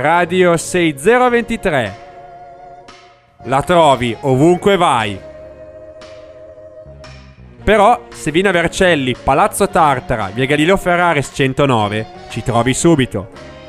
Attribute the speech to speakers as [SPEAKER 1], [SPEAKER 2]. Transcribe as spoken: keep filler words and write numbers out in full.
[SPEAKER 1] Radio sei zero ventitré. La trovi ovunque vai. Però se vieni a Vercelli, Palazzo Tartara, via Galileo Ferraris centonove, ci trovi subito.